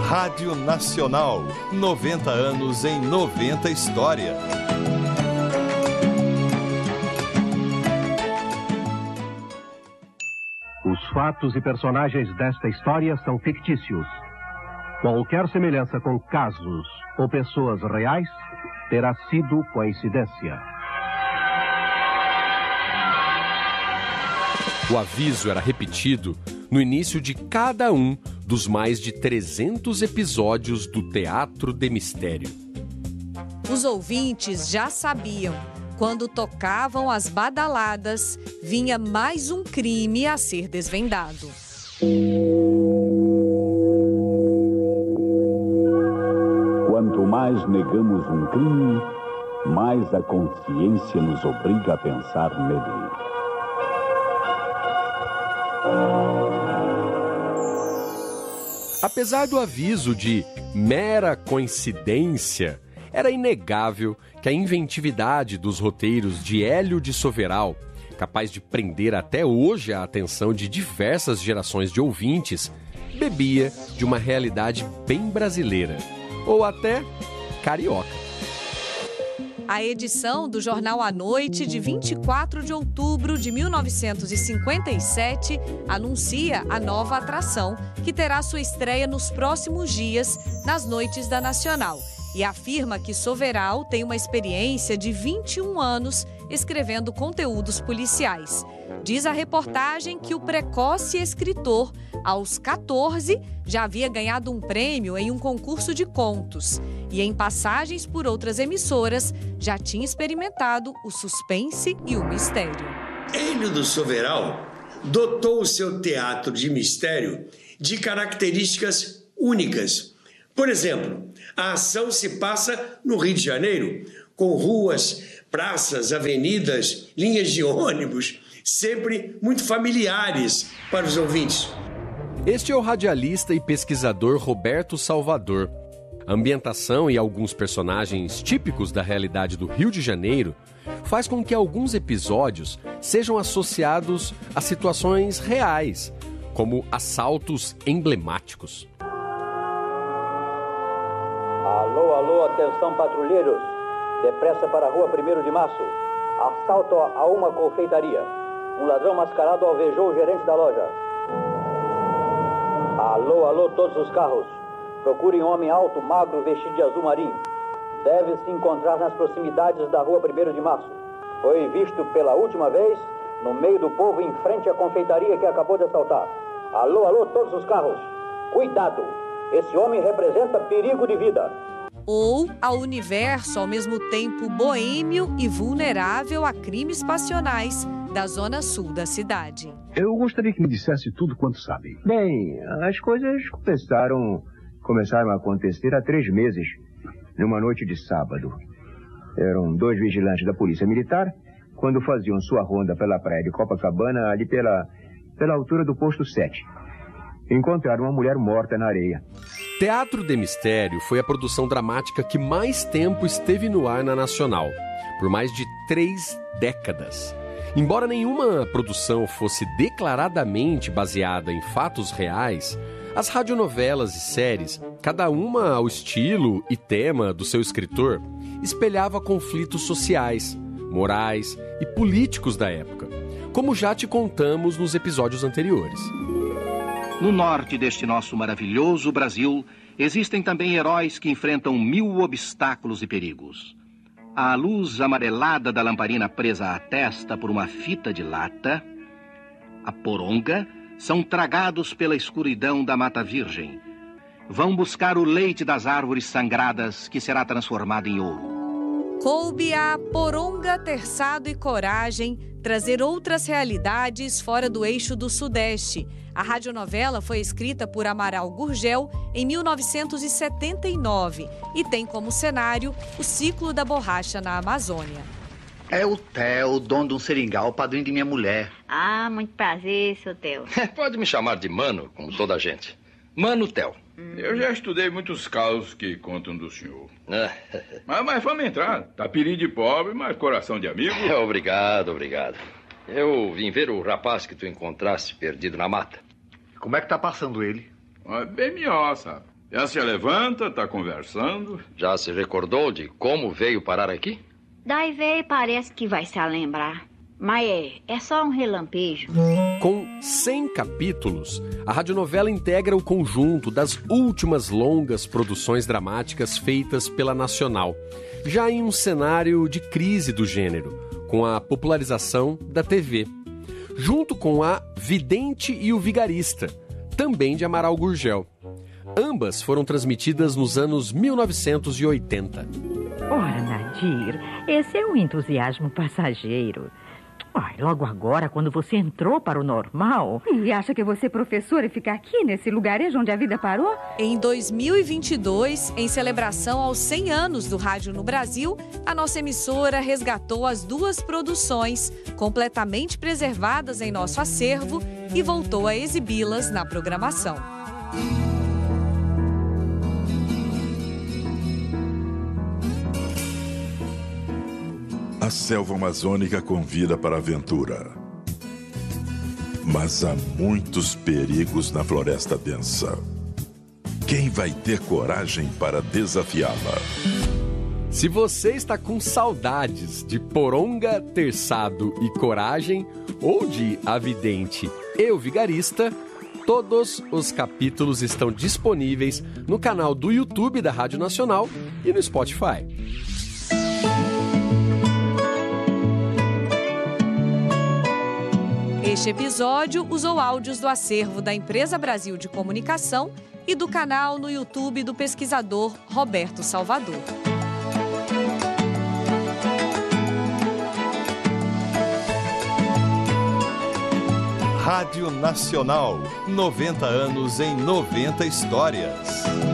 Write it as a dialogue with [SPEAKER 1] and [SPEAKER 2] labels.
[SPEAKER 1] Rádio Nacional, 90 anos em 90 histórias.
[SPEAKER 2] Os fatos e personagens desta história são fictícios. Qualquer semelhança com casos ou pessoas reais terá sido coincidência.
[SPEAKER 3] O aviso era repetido no início de cada um dos mais de 300 episódios do Teatro de Mistério.
[SPEAKER 4] Os ouvintes já sabiam. Quando tocavam as badaladas, vinha mais um crime a ser desvendado.
[SPEAKER 5] Quanto mais negamos um crime, mais a consciência nos obriga a pensar nele.
[SPEAKER 3] Apesar do aviso de mera coincidência, era inegável que a inventividade dos roteiros de Hélio de Soveral, capaz de prender até hoje a atenção de diversas gerações de ouvintes, bebia de uma realidade bem brasileira, ou até carioca.
[SPEAKER 4] A edição do Jornal à Noite, de 24 de outubro de 1957, anuncia a nova atração, que terá sua estreia nos próximos dias, nas noites da Nacional, e afirma que Soveral tem uma experiência de 21 anos escrevendo conteúdos policiais. Diz a reportagem que o precoce escritor, aos 14, já havia ganhado um prêmio em um concurso de contos e, em passagens por outras emissoras, já tinha experimentado o suspense e o mistério.
[SPEAKER 6] Hélio do Soveral dotou o seu teatro de mistério de características únicas. Por exemplo, a ação se passa no Rio de Janeiro, com ruas, praças, avenidas, linhas de ônibus, sempre muito familiares para os ouvintes.
[SPEAKER 3] Este é o radialista e pesquisador Roberto Salvador. A ambientação e alguns personagens típicos da realidade do Rio de Janeiro faz com que alguns episódios sejam associados a situações reais, como assaltos emblemáticos.
[SPEAKER 7] Alô, alô, atenção patrulheiros, depressa para a rua 1º de março. Assalto a uma confeitaria. Um ladrão mascarado alvejou o gerente da loja. Alô, alô, todos os carros. Procurem um homem alto, magro, vestido de azul marinho. Deve se encontrar nas proximidades da rua 1º de março. Foi visto pela última vez no meio do povo em frente à confeitaria que acabou de assaltar. Alô, alô, todos os carros. Cuidado, esse homem representa perigo de vida.
[SPEAKER 4] Ou ao universo ao mesmo tempo boêmio e vulnerável a crimes passionais da zona sul da cidade.
[SPEAKER 8] Eu gostaria que me dissesse tudo quanto sabe.
[SPEAKER 9] Bem, as coisas começaram a acontecer há 3 meses, numa noite de sábado. Eram 2 vigilantes da Polícia Militar, quando faziam sua ronda pela praia de Copacabana, ali pela altura do posto 7. Encontraram uma mulher morta na areia.
[SPEAKER 3] Teatro de Mistério foi a produção dramática que mais tempo esteve no ar na Nacional, por mais de 3 décadas. Embora nenhuma produção fosse declaradamente baseada em fatos reais, as radionovelas e séries, cada uma ao estilo e tema do seu escritor, espelhava conflitos sociais, morais e políticos da época, como já te contamos nos episódios anteriores.
[SPEAKER 10] No norte deste nosso maravilhoso Brasil, existem também heróis que enfrentam 1000 obstáculos e perigos. A luz amarelada da lamparina presa à testa por uma fita de lata, a poronga, são tragados pela escuridão da Mata Virgem. Vão buscar o leite das árvores sangradas que será transformado em ouro.
[SPEAKER 4] Coube a poronga, terçado e coragem trazer outras realidades fora do eixo do Sudeste. A radionovela foi escrita por Amaral Gurgel em 1979 e tem como cenário o ciclo da borracha na Amazônia.
[SPEAKER 11] É o Theo, dono de um seringal, padrinho de minha mulher.
[SPEAKER 12] Ah, muito prazer, seu Theo.
[SPEAKER 13] Pode me chamar de Mano, como toda a gente. Mano Theo.
[SPEAKER 14] Eu já estudei muitos casos que contam do senhor. Mas vamos entrar. Tapiri de pobre, mas coração de amigo.
[SPEAKER 13] Obrigado, obrigado. Eu vim ver o rapaz que tu encontraste perdido na mata.
[SPEAKER 11] Como é que tá passando ele?
[SPEAKER 14] Bem melhor, sabe? Já se levanta, tá conversando.
[SPEAKER 13] Já se recordou de como veio parar aqui?
[SPEAKER 12] Daí veio, parece que vai se lembrar. Mas é só um relampejo.
[SPEAKER 3] Com 100 capítulos, a radionovela integra o conjunto das últimas longas produções dramáticas feitas pela Nacional, já em um cenário de crise do gênero, com a popularização da TV, junto com a Vidente e o Vigarista, também de Amaral Gurgel. Ambas foram transmitidas nos anos 1980.
[SPEAKER 15] Ora, Nadir, esse é um entusiasmo passageiro. Ai, logo agora, quando você entrou para o normal...
[SPEAKER 16] E acha que você, professora, fica aqui nesse lugarejo onde a vida parou?
[SPEAKER 4] Em 2022, em celebração aos 100 anos do rádio no Brasil, a nossa emissora resgatou as duas produções, completamente preservadas em nosso acervo, e voltou a exibi-las na programação.
[SPEAKER 17] A selva amazônica convida para a aventura. Mas há muitos perigos na floresta densa. Quem vai ter coragem para desafiá-la?
[SPEAKER 3] Se você está com saudades de Poronga, Terçado e Coragem, ou de A Vidente e o Vigarista, todos os capítulos estão disponíveis no canal do YouTube da Rádio Nacional e no Spotify.
[SPEAKER 4] Este episódio usou áudios do acervo da Empresa Brasil de Comunicação e do canal no YouTube do pesquisador Roberto Salvador.
[SPEAKER 1] Rádio Nacional, 90 anos em 90 histórias.